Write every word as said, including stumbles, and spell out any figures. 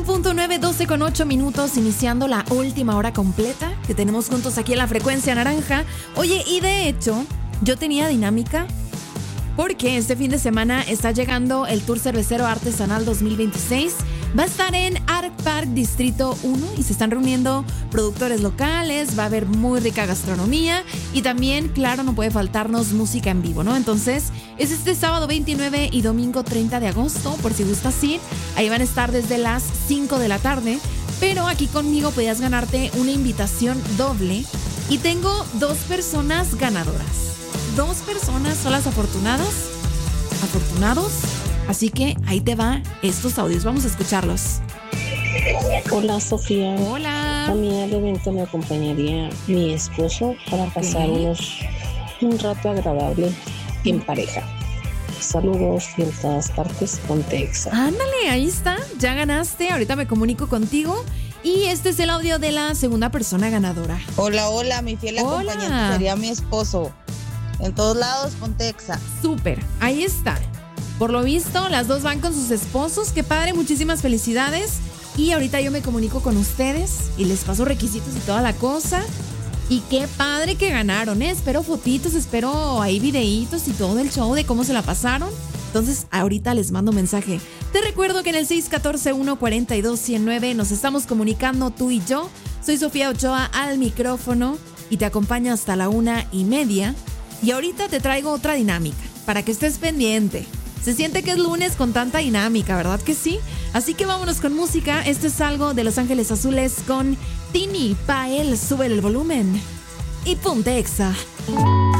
punto nueve, doce con ocho minutos, iniciando la última hora completa que tenemos juntos aquí en la frecuencia naranja. Oye, y de hecho, yo tenía dinámica porque este fin de semana está llegando el Tour Cervecero Artesanal dos mil veintiséis. Va a estar en Art Park Distrito uno y se están reuniendo productores locales, va a haber muy rica gastronomía y también, claro, no puede faltarnos música en vivo, ¿no? Entonces, es este sábado veintinueve y domingo treinta de agosto, por si gustas ir. Ahí van a estar desde las cinco de la tarde, pero aquí conmigo podías ganarte una invitación doble y tengo dos personas ganadoras. Dos personas son las afortunadas, afortunados. Así que ahí te va estos audios, vamos a escucharlos. Hola Sofía. Hola. A mí al evento me acompañaría mi esposo para pasar Okay. unos, un rato agradable en pareja. Saludos y en todas partes, ponte Exa. Ándale, ahí está, ya ganaste, ahorita me comunico contigo. Y este es el audio de la segunda persona ganadora. Hola, hola, mi fiel Hola. acompañante sería mi esposo. En todos lados, ponte Exa. Súper, ahí está. Por lo visto, las dos van con sus esposos. Qué padre, muchísimas felicidades. Y ahorita yo me comunico con ustedes y les paso requisitos y toda la cosa. Y qué padre que ganaron, ¿eh? Espero fotitos, espero ahí videitos y todo el show de cómo se la pasaron. Entonces, ahorita les mando mensaje. Te recuerdo que en el seis uno cuatro, uno cuatro dos, uno cero nueve nos estamos comunicando tú y yo. Soy Sofía Ochoa al micrófono y te acompaño hasta la una y media. Y ahorita te traigo otra dinámica para que estés pendiente. Se siente que es lunes con tanta dinámica, ¿verdad que sí? Así que vámonos con música. Esto es algo de Los Ángeles Azules con Tini Pael. Sube el volumen y ponte Exa.